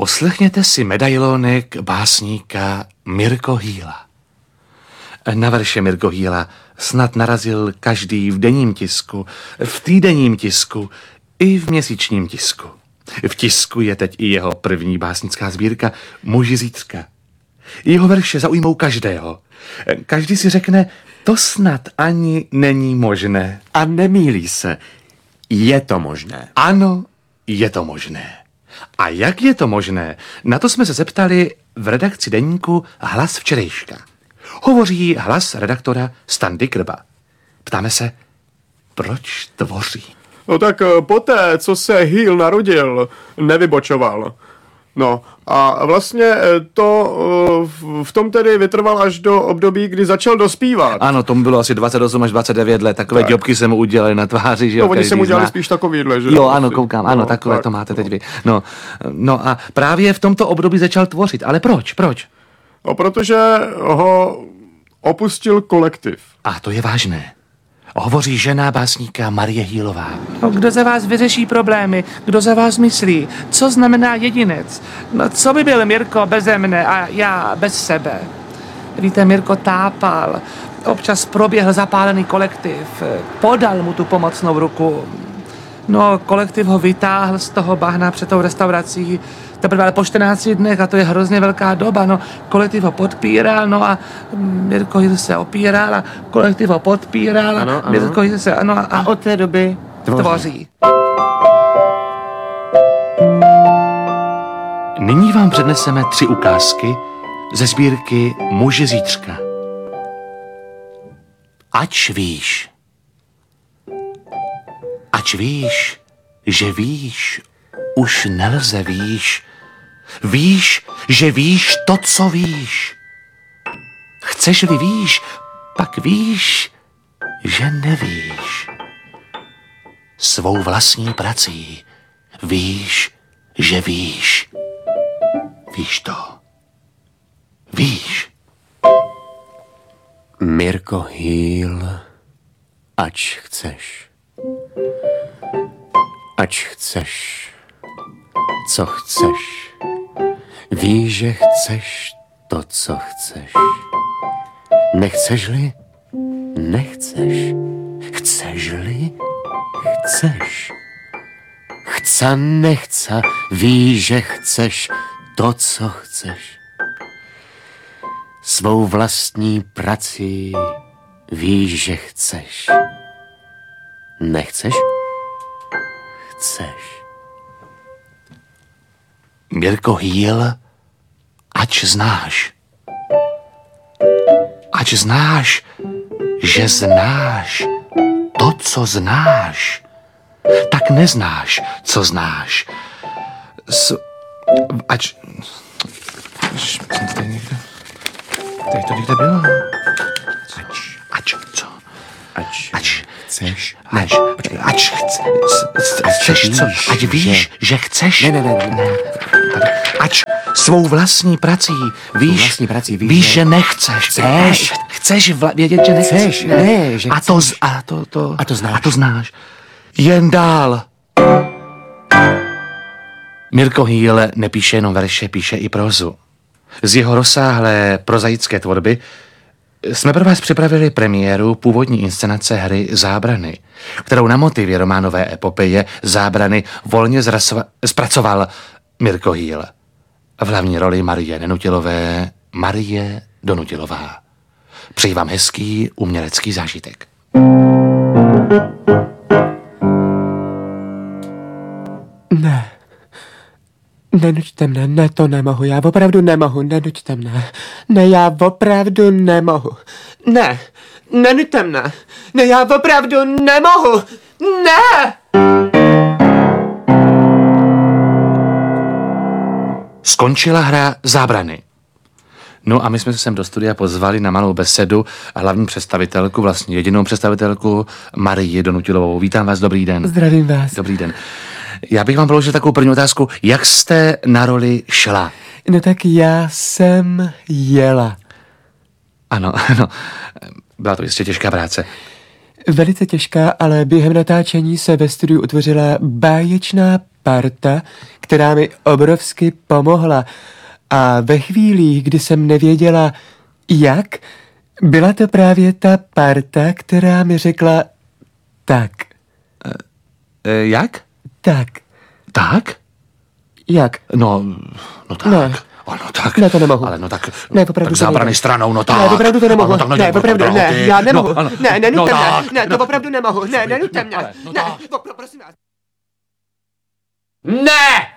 Poslechněte si medailonek básníka Mirko Hýla. Na verše Mirko Hýla snad narazil každý v denním tisku, v týdenním tisku i v měsíčním tisku. V tisku je teď i jeho první básnická sbírka Muži zítřka. Jeho verše zaujmou každého. Každý si řekne, to snad ani není možné. A nemýlí se. Je to možné. Ano, je to možné. A jak je to možné? Na to jsme se zeptali v redakci deníku Hlas včerejška. Hovoří hlas redaktora Standy Krba. Ptáme se, proč tvoří? No tak poté, co se Hýl narodil, nevybočoval. No a vlastně to v tom tedy vytrval až do období, kdy začal dospívat. Ano, tomu bylo asi 28 až 29 let, takové tak. Děbky se mu udělali na tváři, že jo. No, oni se mu udělali spíš takovýhle, že jo. Ano, koukám, ano, takové tak, to máte teď vy. No a právě v tomto období začal tvořit, ale proč? No, protože ho opustil kolektiv. A to je vážné. Hovoří žena básníka Marie Hýlová. No, kdo za vás vyřeší problémy? Kdo za vás myslí? Co znamená jedinec? No, co by byl Mirko beze mne a já bez sebe? Víte, Mirko tápal. Občas proběhl zapálený kolektiv. Podal mu tu pomocnou ruku. No, kolektiv ho vytáhl z toho bahna před tou restaurací. Teprve po 14 dnech, a to je hrozně velká doba, no, kolektiv ho podpíral, no a Mirko Hýl se opíral a kolektiv ho podpíral, ano. Mirko Hýl se, ano a od té doby tvoří. Nyní vám předneseme 3 ukázky ze sbírky Muži zítřka. Ač víš, že víš, už nelze víš. Víš, že víš to, co víš. Chceš-li víš, pak víš, že nevíš. Svou vlastní prací víš, že víš. Víš to. Víš. Mirko Hýl, ač chceš. Ač chceš, co chceš. Víš, že chceš to, co chceš. Nechceš-li? Nechceš. Chceš-li? Chceš. Chce, nechce, víš, že chceš to, co chceš. Svou vlastní prací víš, že chceš. Nechceš? Chceš. Mirko Hýl, ač znáš, že znáš to, co znáš, tak neznáš, co znáš. Tady to někde bylo. Chceš, ať víš, že chceš. Ne. Ač svou vlastní prací víš, víš, že nechceš. Chceš vědět, že nechceš. Ne, že chceš. A to znáš. Jen dál. Mirko Hýl nepíše jenom verše, píše i prózu. Z jeho rozsáhlé prozaické tvorby jsme pro vás připravili premiéru původní inscenace hry Zábrany, kterou na motivy románové epopeje Zábrany volně zpracoval Mirko Hýl. V hlavní roli Marie Nenutilové Marie Donutilová. Přeji vám hezký umělecký zážitek. Ne. Nenuďte mne, ne, to nemohu, já opravdu nemohu, nenuďte mne. Ne, já opravdu nemohu. Ne, nenuďte mne. Ne, já opravdu nemohu. Ne! Skončila hra Zábrany. No a my jsme se sem do studia pozvali na malou besedu a hlavní představitelku, vlastně jedinou představitelku Marii Donutilovou. Vítám vás, dobrý den. Zdravím vás. Dobrý den. Já bych vám položil takovou první otázku. Jak jste na roli šla? No tak já jsem jela. Ano. Byla to jistě těžká práce. Velice těžká, ale během natáčení se ve studiu utvořila báječná parta, která mi obrovsky pomohla. A ve chvílích, kdy jsem nevěděla, jak, byla to právě ta parta, která mi řekla tak. Jak? Tak. Tak? Jak? No tak. Ne. No tak. Ne, to nemohu. Ale no tak, Ne, opravdu tak to zábrany nejde. stranou, no tak. Ne, opravdu to nemohu. Ano, tak Ne, opravdu, ne, já nemohu. Ne, nenuďte no mě. tak. Ne, to opravdu nemohu. Ne, nenuďte mě. Ale, no Ne, tak. prosím vás. Ne!